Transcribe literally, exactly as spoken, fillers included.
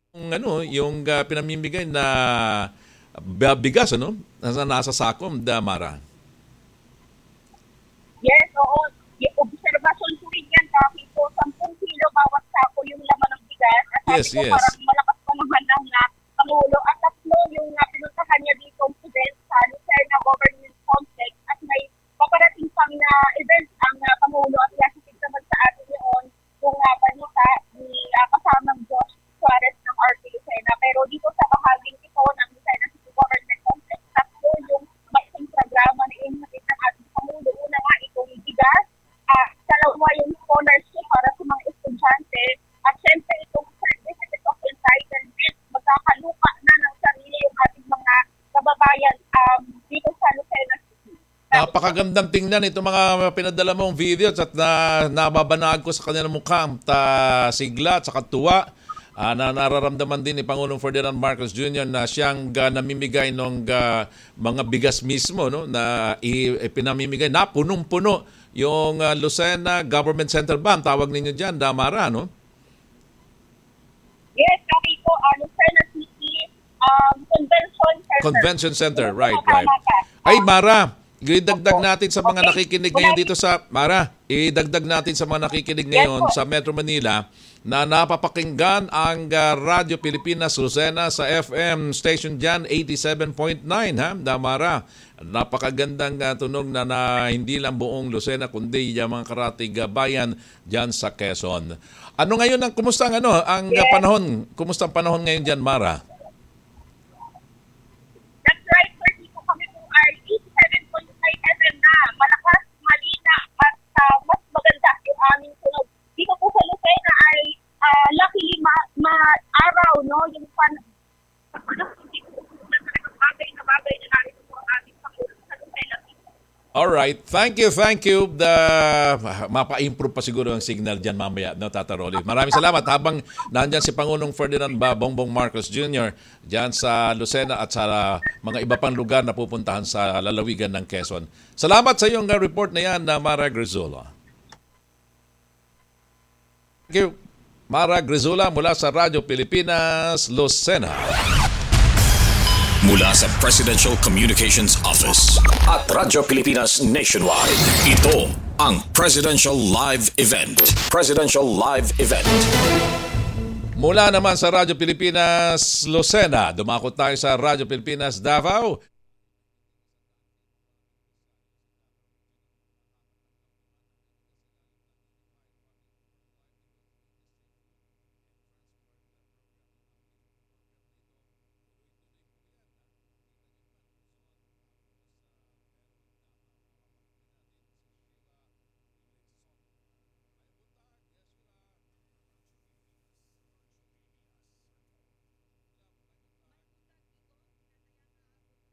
Yung ano, yung uh, pinamimigay na bigas, ano? Nasa, nasa sakom, Damara. Yes, oo. Yung observation ko rin yan, dahil po sampung kilo bawat sako yung laman ng bigas. At sabi Yes, ko, yes. parang malakas pa naman ang uh, Pangulo. At tatlo yung uh, pinuntahan niya dito event sa Lucerna Government Complex. At may paparating pang uh, event ang uh, Pangulo at yasipig naman sa atin yun yung uh, balita ni uh, kasamang Josh Suarez ng R T Lucena. Pero dito sa bahaging ito ng Lucena City Government Complex, tatlo yung may programa na inhatid ng ating Pangulo. Una nga itong bigas, uh, dalawa yung scholarship para sa mga estudyante, at syempre itong certificate of entitlement, magkakalupa na ng sarili yung ating mga kababayan um, dito sa Lucena City. Napakagandang tingnan itong mga pinadala mong videos at na, nababanag ko sa kanilang mukha ta sigla at saka tuwa. Uh, na nararamdaman din ni Pangulong Ferdinand Marcos Junior na siyang uh, namimigay ng uh, mga bigas mismo, no, na ipinamimigay na punong-puno yung uh, Lucena Government Center ba ang tawag ninyo dyan, Damara, no? Yes, kami po, uh, Lucena City um, Convention Center. Convention Center, right, right. Ay, Mara, idagdag natin sa mga nakikinig ngayon dito sa, Mara, idagdag natin sa mga nakikinig ngayon sa Metro Manila na napapakinggan ang uh, Radyo Pilipinas Lucena sa F M station dyan, eighty-seven point nine, ha, Damara. Napakagandang uh, tunog na, na hindi lang buong Lucena, kundi yung mga karatig uh, bayan dyan sa Quezon. Ano ngayon ang, kumusta ang, ano, ang uh, panahon? Kumusta ang panahon ngayon dyan, Mara? That's right, sir. Dito kami po ay eighty-seven point five F M na. Malakas, malina, at uh, mas maganda yung aming tunog. Dito po sa Lucena ay uh, luckily ma- ma-araw, no? Yung pan... bagay na bagay na narito po ang ating Pangulo sa Lucena. Alright, thank you, thank you. The, mapa-improve pa siguro ang signal dyan mamaya, no, Tata Rolly. Maraming salamat habang nandyan si Pangulong Ferdinand ba, Bongbong Marcos Junior dyan sa Lucena at sa mga iba pang lugar na pupuntahan sa lalawigan ng Quezon. Salamat sa iyong report na yan, na Mara Grizola. Thank you, Mara Grizola mula sa Radyo Pilipinas, Lucena. Mula sa Presidential Communications Office at Radyo Pilipinas Nationwide, ito ang Presidential Live Event. Presidential Live Event. Mula naman sa Radyo Pilipinas Lucena, dumakot tayo sa Radyo Pilipinas Davao.